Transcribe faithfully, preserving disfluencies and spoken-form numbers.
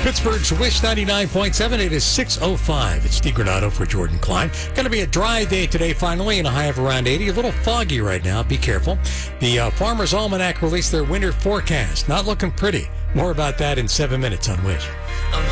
Pittsburgh's Wish ninety-nine point seven. It is six oh five. It's DiGranato for Jordan Klein. Going to be a dry day today, finally, and a high of around eighty. A little foggy right now. Be careful. The uh, Farmer's Almanac released their winter forecast. Not looking pretty. More about that in seven minutes on Wish. I'm